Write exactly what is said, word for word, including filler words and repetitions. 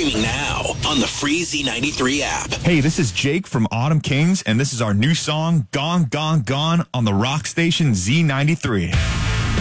Streaming now on the free Z ninety-three app. Hey, this is Jake from Autumn Kings, and this is our new song, Gone, Gone, Gone, on the rock station Z ninety-three.